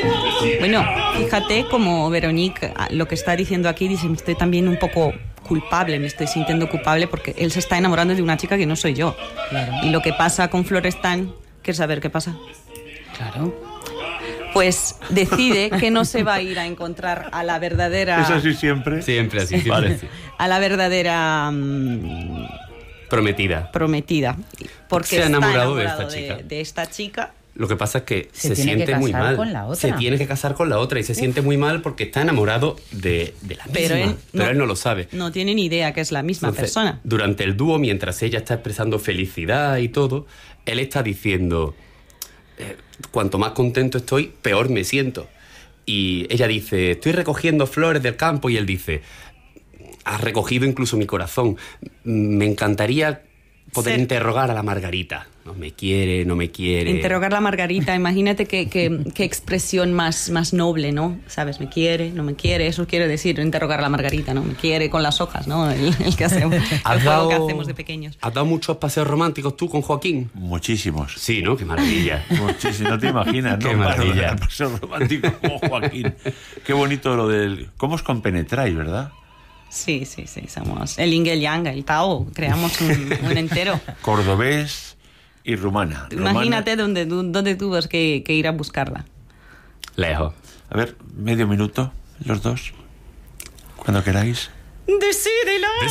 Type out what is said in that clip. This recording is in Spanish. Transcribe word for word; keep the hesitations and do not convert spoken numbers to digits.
Bueno, fíjate como Veronique lo que está diciendo aquí, dice, me estoy también un poco culpable, me estoy sintiendo culpable porque él se está enamorando de una chica que no soy yo. Claro. Y lo que pasa con Florestan, ¿quieres saber qué pasa? Claro. Pues decide que no se va a ir a encontrar a la verdadera... ¿Es así siempre? Siempre así, siempre Vale. así. A la verdadera... Um, Prometida. prometida. Porque Se ha está enamorado de enamorado esta chica. de, de esta chica. Lo que pasa es que Se se, tiene que siente muy casar mal. con la otra. Se tiene que casar con la otra y se siente muy mal porque está enamorado de, de la misma. Pero él Pero no- él no lo sabe. No tiene ni idea que es la misma Entonces, persona. Durante el dúo, mientras ella está expresando felicidad y todo, él está diciendo, eh, cuanto más contento estoy, peor me siento. Y ella dice, estoy recogiendo flores del campo, y él dice, has recogido incluso mi corazón. Me encantaría poder Ser- interrogar a la Margarita. No me quiere, no me quiere. Interrogar a Margarita, imagínate qué, qué, qué expresión más, más noble, ¿no? ¿Sabes? Me quiere, no me quiere, eso quiere decir interrogar a la Margarita, ¿no? Me quiere con las hojas, ¿no? El, el que hacemos, el ¿Has juego dado, que hacemos de pequeños. ¿Has dado muchos paseos románticos tú con Joaquín? Muchísimos. Sí, ¿no? Qué maravilla. Muchísimo, no te imaginas, ¿no? Qué maravilla. Para paseo romántico como Joaquín. Qué bonito lo del... ¿Cómo os compenetráis, verdad? Sí, sí, sí, somos el Yin y el Yang, el Tao, creamos un, un entero. Cordobés y rumana. Imagínate Rumana. dónde, dónde tuvas que, que ir a buscarla. Lejos. A ver, medio minuto, los dos. Cuando queráis. Decídelo.